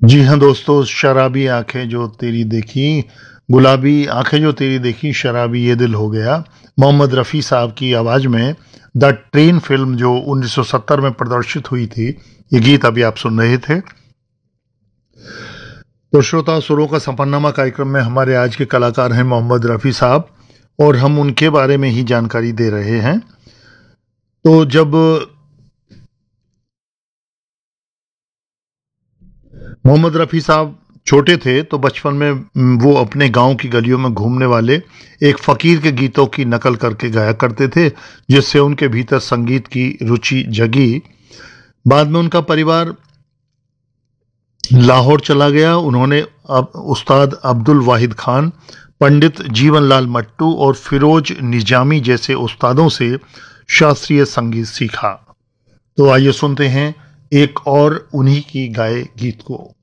जी हाँ दोस्तों, शराबी आंखें जो तेरी देखी, गुलाबी आंखें जो तेरी देखी, शराबी ये दिल हो गया। मोहम्मद रफ़ी साहब की आवाज़ में द ट्रेन फिल्म जो 1970 में प्रदर्शित हुई थी, ये गीत अभी आप सुन रहे थे। तो श्रोता, सुरों का सफरनामा कार्यक्रम में हमारे आज के कलाकार हैं मोहम्मद रफ़ी साहब, और हम उनके बारे में ही जानकारी दे रहे हैं। तो जब मोहम्मद रफ़ी साहब छोटे थे तो बचपन में वो अपने गांव की गलियों में घूमने वाले एक फकीर के गीतों की नकल करके गाया करते थे, जिससे उनके भीतर संगीत की रुचि जगी। बाद में उनका परिवार लाहौर चला गया। उन्होंने अब उस्ताद अब्दुल वाहिद खान, पंडित जीवनलाल मट्टू और फिरोज निजामी जैसे उस्तादों से शास्त्रीय संगीत सीखा। तो आइए सुनते हैं एक और उन्हीं की गाए गीत को।